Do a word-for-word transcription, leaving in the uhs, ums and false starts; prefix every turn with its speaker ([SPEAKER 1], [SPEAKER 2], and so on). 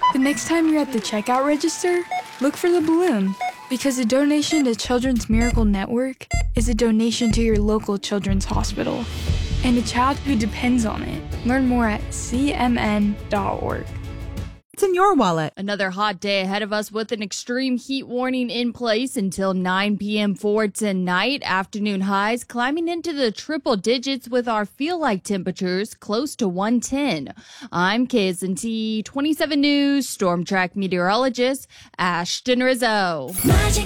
[SPEAKER 1] The next time you're at the checkout register, look for the balloon. Because a donation to Children's Miracle Network is a donation to your local children's hospital and a child who depends on it. Learn more at c m n dot org.
[SPEAKER 2] It's in your wallet.
[SPEAKER 3] Another hot day ahead of us with an extreme heat warning in place until nine p.m. for tonight. Afternoon highs climbing into the triple digits with our feel-like temperatures close to one ten. I'm K S N T twenty-seven News Storm Track meteorologist Ashton Rizzo. Magic.